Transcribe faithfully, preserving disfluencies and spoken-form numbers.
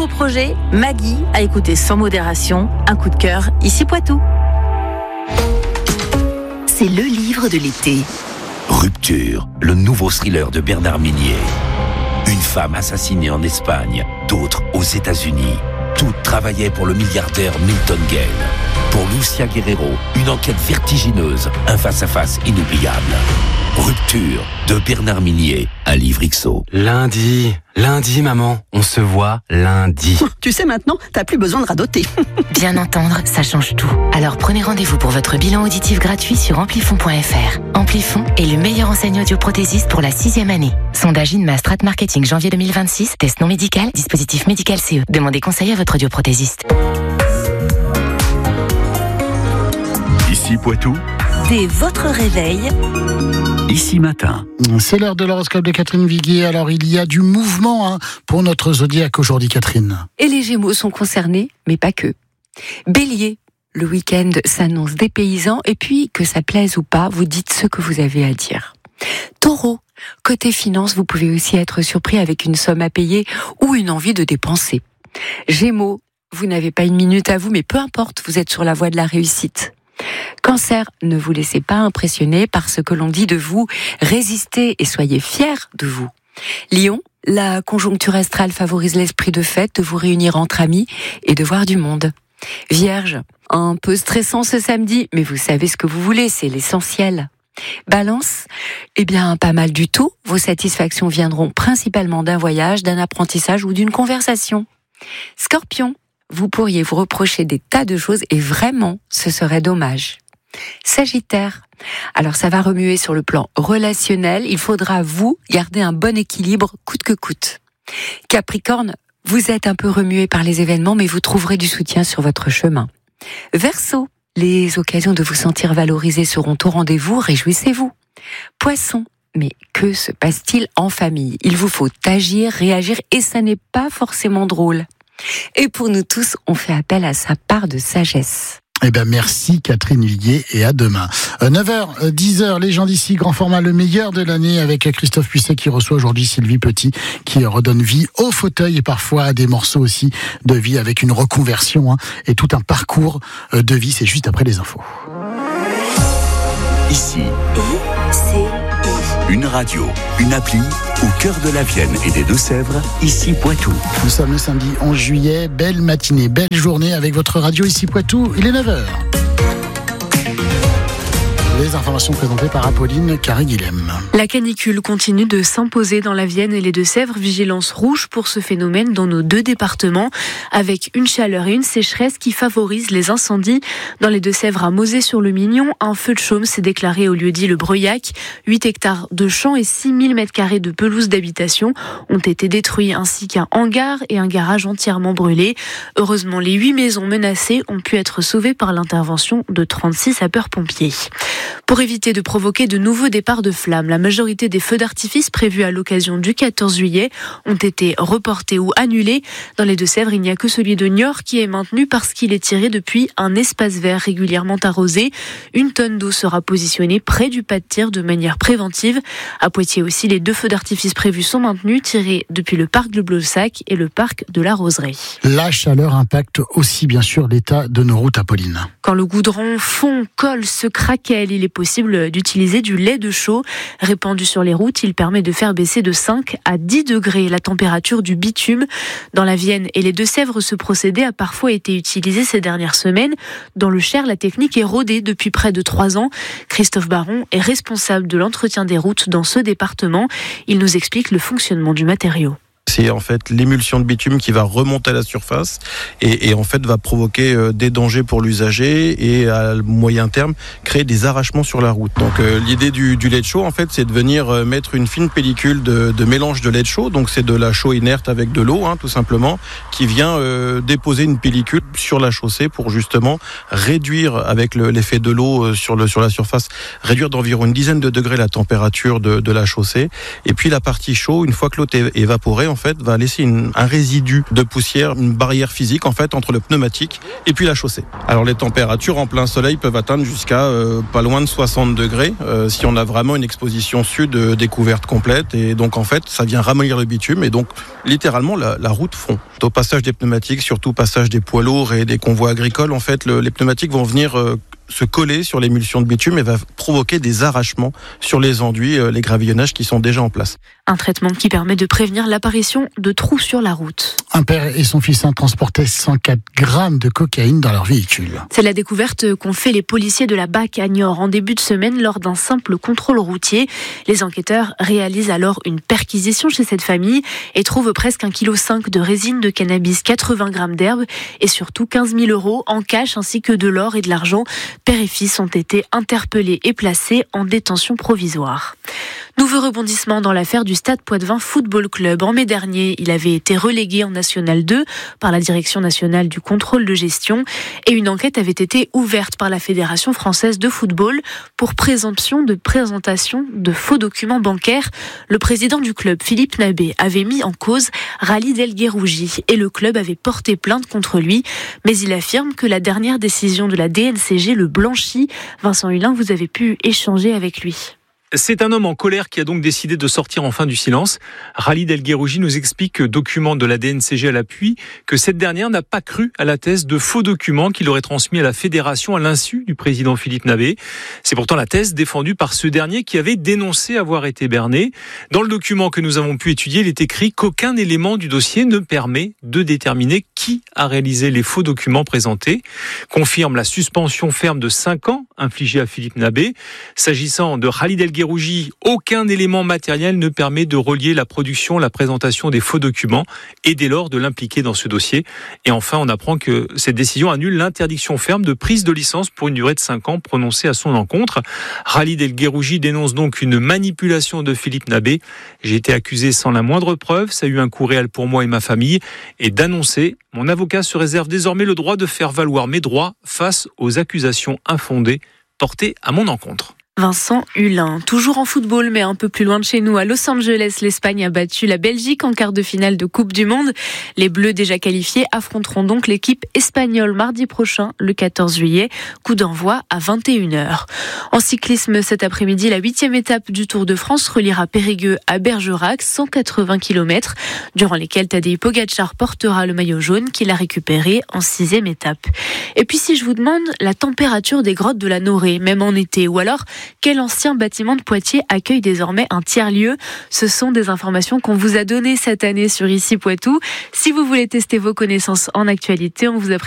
nouveau projet, Maggie, à écouter sans modération. Un coup de cœur, ici Poitou. C'est le livre de l'été. Rupture, le nouveau thriller de Bernard Minier. Une femme assassinée en Espagne, d'autres aux États-Unis. Toutes travaillaient pour le milliardaire Milton Gale. Pour Lucia Guerrero, une enquête vertigineuse, un face-à-face inoubliable. Rupture de Bernard Minier, un livre X O. Lundi, lundi maman, on se voit lundi. Tu sais maintenant, t'as plus besoin de radoter. Bien entendre, ça change tout. Alors prenez rendez-vous pour votre bilan auditif gratuit sur amplifon point f r. Amplifon est le meilleur enseigne audioprothésiste pour la sixième année. Sondage Inma Strat Marketing janvier deux mille vingt-six, test non médical, dispositif médical C E. Demandez conseil à votre audioprothésiste. Ici Poitou. Dès votre réveil, Ici Matin. C'est l'heure de l'horoscope de Catherine Viguier. Alors il y a du mouvement hein, pour notre zodiaque aujourd'hui, Catherine. Et les Gémeaux sont concernés, mais pas que. Bélier, le week-end s'annonce dépaysant et puis, que ça plaise ou pas, vous dites ce que vous avez à dire. Taureau, côté finance, vous pouvez aussi être surpris avec une somme à payer ou une envie de dépenser. Gémeaux, vous n'avez pas une minute à vous, mais peu importe, vous êtes sur la voie de la réussite. Cancer, ne vous laissez pas impressionner par ce que l'on dit de vous, résistez et soyez fiers de vous. Lion, la conjoncture astrale favorise l'esprit de fête, de vous réunir entre amis et de voir du monde. Vierge, un peu stressant ce samedi, mais vous savez ce que vous voulez, c'est l'essentiel. Balance, eh bien pas mal du tout, vos satisfactions viendront principalement d'un voyage, d'un apprentissage ou d'une conversation. Scorpion, vous pourriez vous reprocher des tas de choses et vraiment, ce serait dommage. Sagittaire, alors ça va remuer sur le plan relationnel, il faudra vous garder un bon équilibre coûte que coûte. Capricorne, vous êtes un peu remué par les événements, mais vous trouverez du soutien sur votre chemin. Verseau, les occasions de vous sentir valorisé seront au rendez-vous, réjouissez-vous. Poisson, mais que se passe-t-il en famille ? Il vous faut agir, réagir et ça n'est pas forcément drôle. Et pour nous tous, on fait appel à sa part de sagesse. Eh ben merci Catherine Viguier et à demain. neuf heures, dix heures, les gens d'ici, grand format, le meilleur de l'année avec Christophe Puisset qui reçoit aujourd'hui Sylvie Petit qui redonne vie au fauteuil et parfois à des morceaux aussi de vie avec une reconversion hein, et tout un parcours de vie. C'est juste après les infos. Ici. I, C, I. Une radio, une appli au cœur de la Vienne et des Deux-Sèvres. Ici Poitou. Nous sommes le samedi onze juillet, belle matinée, belle journée avec votre radio Ici Poitou, il est neuf heures. Les informations présentées par Apolline Carré-Guilhem. La canicule continue de s'imposer dans la Vienne et les Deux-Sèvres. Vigilance rouge pour ce phénomène dans nos deux départements, avec une chaleur et une sécheresse qui favorisent les incendies. Dans les Deux-Sèvres, à Mosée-sur-le-Mignon, un feu de chaume s'est déclaré au lieu-dit le Breuillac. huit hectares de champs et six mille mètres carrés de pelouse d'habitation ont été détruits, ainsi qu'un hangar et un garage entièrement brûlés. Heureusement, les huit maisons menacées ont pu être sauvées par l'intervention de trente-six sapeurs-pompiers. Pour éviter de provoquer de nouveaux départs de flammes, la majorité des feux d'artifice prévus à l'occasion du quatorze juillet ont été reportés ou annulés. Dans les Deux-Sèvres, il n'y a que celui de Niort qui est maintenu parce qu'il est tiré depuis un espace vert régulièrement arrosé. Une tonne d'eau sera positionnée près du pas de tir de manière préventive. À Poitiers aussi, les deux feux d'artifice prévus sont maintenus, tirés depuis le parc de Blossac et le parc de la Roseraie. La chaleur impacte aussi bien sûr l'état de nos routes, Apolline. Quand le goudron fond, colle, se craquelle, il est possible d'utiliser du lait de chaux. Répandu sur les routes, il permet de faire baisser de cinq à dix degrés la température du bitume. Dans la Vienne et les Deux-Sèvres, ce procédé a parfois été utilisé ces dernières semaines. Dans le Cher, la technique est rodée depuis près de trois ans. Christophe Baron est responsable de l'entretien des routes dans ce département. Il nous explique le fonctionnement du matériau. C'est en fait l'émulsion de bitume qui va remonter à la surface et, et en fait va provoquer euh, des dangers pour l'usager et à moyen terme créer des arrachements sur la route. Donc euh, l'idée du, du lait de chaux en fait c'est de venir euh, mettre une fine pellicule de, de mélange de lait de chaux, donc c'est de la chaux inerte avec de l'eau hein, tout simplement, qui vient euh, déposer une pellicule sur la chaussée pour justement réduire avec le, l'effet de l'eau euh, sur, le, sur la surface, réduire d'environ une dizaine de degrés la température de, de la chaussée. Et puis la partie chaude, une fois que l'eau est évaporée, en fait fait va laisser une, un résidu de poussière, une barrière physique en fait entre le pneumatique et puis la chaussée. Alors les températures en plein soleil peuvent atteindre jusqu'à euh, pas loin de soixante degrés euh, si on a vraiment une exposition sud euh, découverte complète, et donc en fait ça vient ramollir le bitume et donc littéralement la, la route fond. Au passage des pneumatiques, surtout passage des poids lourds et des convois agricoles, en fait le, les pneumatiques vont venir euh, se coller sur l'émulsion de bitume et va provoquer des arrachements sur les enduits, euh, les gravillonnages qui sont déjà en place. Un traitement qui permet de prévenir l'apparition de trous sur la route. Un père et son fils transportaient cent quatre grammes de cocaïne dans leur véhicule. C'est la découverte qu'ont fait les policiers de la B A C à Niort en début de semaine lors d'un simple contrôle routier. Les enquêteurs réalisent alors une perquisition chez cette famille et trouvent presque un virgule cinq kilos de résine de cannabis, quatre-vingts grammes d'herbe et surtout quinze mille euros en cash ainsi que de l'or et de l'argent. Père et fils ont été interpellés et placés en détention provisoire. Nouveau rebondissement dans l'affaire du Stade Poitvin Football Club. En mai dernier, il avait été relégué en National deux par la Direction nationale du contrôle de gestion et une enquête avait été ouverte par la Fédération française de football pour présomption de présentation de faux documents bancaires. Le président du club, Philippe Nabet, avait mis en cause Khalid El Guerrouji et le club avait porté plainte contre lui. Mais il affirme que la dernière décision de la D N C G le blanchit. Vincent Hulin, vous avez pu échanger avec lui. C'est un homme en colère qui a donc décidé de sortir enfin du silence. Khalid El Guerrouji nous explique, document de la D N C G à l'appui, que cette dernière n'a pas cru à la thèse de faux documents qu'il aurait transmis à la fédération à l'insu du président Philippe Nabet. C'est pourtant la thèse défendue par ce dernier qui avait dénoncé avoir été berné. Dans le document que nous avons pu étudier, il est écrit qu'aucun élément du dossier ne permet de déterminer qui a réalisé les faux documents présentés. Confirme la suspension ferme de cinq ans infligée à Philippe Nabet. S'agissant de Khalid El Guerrouji, aucun élément matériel ne permet de relier la production, la présentation des faux documents et dès lors de l'impliquer dans ce dossier. Et enfin, on apprend que cette décision annule l'interdiction ferme de prise de licence pour une durée de cinq ans prononcée à son encontre. Khalid El Guerrouji dénonce donc une manipulation de Philippe Nabet. J'ai été accusé sans la moindre preuve, ça a eu un coût réel pour moi et ma famille, et d'annoncer, mon avocat se réserve désormais le droit de faire valoir mes droits face aux accusations infondées portées à mon encontre. Vincent Hulin. Toujours en football, mais un peu plus loin de chez nous, à Los Angeles, l'Espagne a battu la Belgique en quart de finale de Coupe du Monde. Les Bleus déjà qualifiés affronteront donc l'équipe espagnole mardi prochain, le quatorze juillet. Coup d'envoi à vingt et une heures. En cyclisme, cet après-midi, la huitième étape du Tour de France reliera Périgueux à Bergerac, cent quatre-vingts kilomètres, durant lesquels Tadej Pogačar portera le maillot jaune qu'il a récupéré en sixième étape. Et puis si je vous demande la température des grottes de la Norée, même en été, ou alors quel ancien bâtiment de Poitiers accueille désormais un tiers-lieu? Ce sont des informations qu'on vous a données cette année sur Ici Poitou. Si vous voulez tester vos connaissances en actualité, on vous a